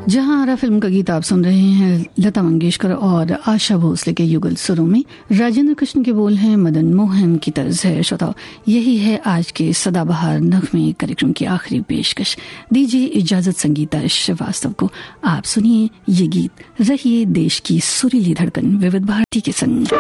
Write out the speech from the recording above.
जहां आरा फिल्म का गीत आप सुन रहे हैं लता मंगेशकर और आशा भोसले के युगल सुरों में। राजेंद्र कृष्ण के बोल हैं, मदन मोहन की तर्ज है। श्रोताओ, यही है आज के सदाबहार नगमे कार्यक्रम की आखिरी पेशकश। दीजिए इजाजत संगीता श्रीवास्तव को। आप सुनिए ये गीत, रहिए देश की सुरीली धड़कन विविध भारती के संग।